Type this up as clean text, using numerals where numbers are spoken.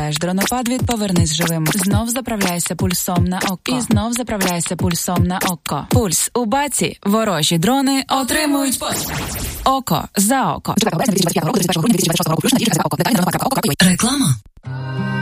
відчуваєш дронопад від «Повернись живим». Знов заправляйся пульсом на око. І знов заправляйся пульсом на око. Пульс у баці. Ворожі дрони отримують поспіль. Око за око. Реклама.